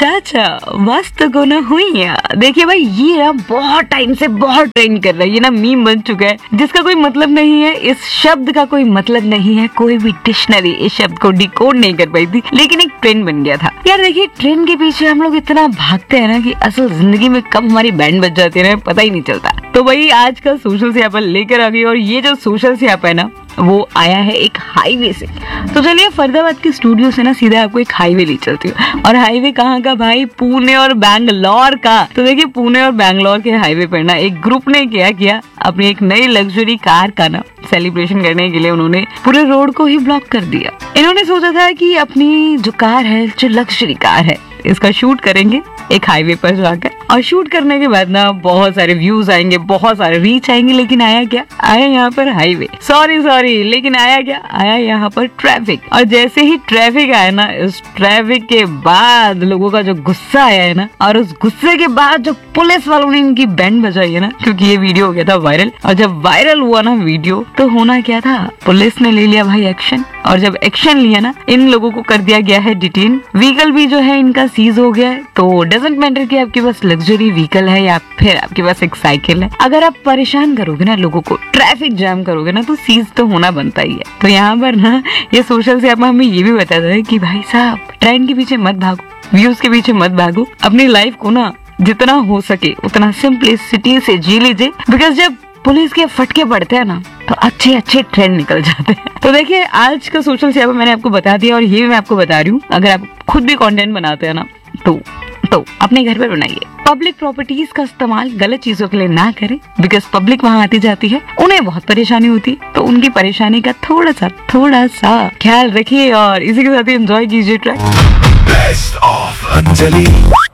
चाचा मस्त को ना हुई। देखिए भाई, ये ना बहुत टाइम से बहुत ट्रेंड कर रहा है, ये ना मीम बन चुका है, जिसका कोई मतलब नहीं है, इस शब्द का कोई मतलब नहीं है, कोई भी डिक्शनरी इस शब्द को डिकोड नहीं कर पाई थी, लेकिन एक ट्रेंड बन गया था। यार देखिए, ट्रेंड के पीछे हम लोग इतना भागते हैं ना कि असल जिंदगी में कब हमारी बैंड बज जाती है ना, पता ही नहीं चलता। तो भाई आज का सोशल स्यापा लेकर आ गई, और ये जो सोशल स्यापा है ना, वो आया है एक हाईवे से। तो चलिए फरीदाबाद के स्टूडियो से ना सीधा आपको एक हाईवे ले चलती हूँ। और हाईवे कहाँ का भाई? पुणे और बैंगलोर का। तो देखिए, पुणे और बैंगलोर के हाईवे पर ना एक ग्रुप ने क्या किया, अपनी एक नई लग्जरी कार का ना सेलिब्रेशन करने के लिए उन्होंने पूरे रोड को ही ब्लॉक कर दिया। इन्होंने सोचा था कि अपनी जो कार है, जो लग्जरी कार है, इसका शूट करेंगे एक हाईवे पर जाकर, और शूट करने के बाद ना बहुत सारे व्यूज आएंगे, बहुत सारे रीच आएंगे, लेकिन आया क्या? आया यहाँ पर हाईवे, सॉरी, लेकिन आया क्या? आया यहाँ पर ट्रैफिक। और जैसे ही ट्रैफिक आया ना, इस ट्रैफिक के बाद लोगों का जो गुस्सा आया है ना, और उस गुस्से के बाद जो पुलिस वालों ने इनकी बैंड बजाई है ना, क्योंकि ये वीडियो हो गया था वायरल। और जब वायरल हुआ ना वीडियो, तो होना क्या था, पुलिस ने ले लिया भाई एक्शन। और जब एक्शन लिया ना, इन लोगों को कर दिया गया है डिटेन। व्हीकल भी जो है इनका सीज हो गया है। तो डजंट मैटर कि आपके पास लग्जरी व्हीकल है या फिर आपके पास एक साइकिल है, अगर आप परेशान करोगे ना लोगों को, ट्रैफिक जाम करोगे ना, तो सीज तो होना बनता ही है। तो यहाँ पर ना ये सोशल से आप हमें ये भी बताता है कि भाई साहब, ट्रेंड के पीछे मत भागो, व्यूज के पीछे मत भागो, अपनी लाइफ को ना जितना हो सके उतना सिंपलिसिटी से जी लीजिए। बिकॉज जब पुलिस के फटके पड़ते हैं ना, तो अच्छे अच्छे ट्रेंड निकल जाते हैं। तो देखिए, आज का सोशल सेवा मैंने आपको बता दिया, और ये भी मैं आपको बता रही हूँ, अगर आप खुद भी कंटेंट बनाते हैं ना, तो अपने घर पर बनाइए। पब्लिक प्रॉपर्टीज का इस्तेमाल गलत चीजों के लिए ना करें, बिकॉज पब्लिक वहाँ आती जाती है, उन्हें बहुत परेशानी होती है। तो उनकी परेशानी का थोड़ा सा ख्याल रखिए, और इसी के साथ ही एंजॉय कीजिए ट्रैक। Best of Anjali।